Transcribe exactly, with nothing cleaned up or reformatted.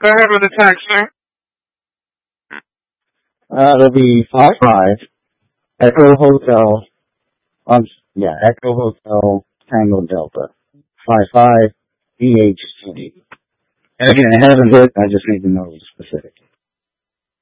Go ahead with the text, sir. Uh, it'll be five five Echo Hotel. Um, yeah, Echo Hotel Tango Delta five five B H C D. And again, it hasn't hit. I just need to know the specific.